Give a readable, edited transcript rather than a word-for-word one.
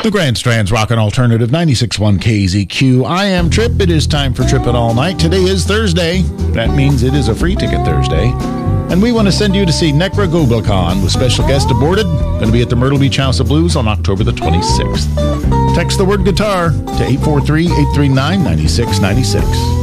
The Grand Strand's Rockin' Alternative 96.1 KZQ. I am Trip. It is time for Trippin' All Night. Today is Thursday. That means it is a free ticket Thursday. And we want to send you to see Necra Gobelkon with special guest aborted. Going to be at the Myrtle Beach House of Blues on October the 26th. Text the word guitar to 843-839-9696.